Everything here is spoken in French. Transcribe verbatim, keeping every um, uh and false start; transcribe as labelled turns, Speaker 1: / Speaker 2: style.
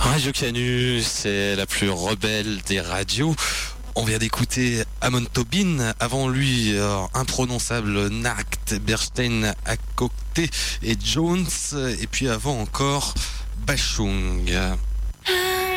Speaker 1: Radio Canu, c'est la plus rebelle des radios. On vient d'écouter Amon Tobin, avant lui euh, imprononçable Nacht, Bernstein, Akokte et Jones, et puis avant encore Bashung.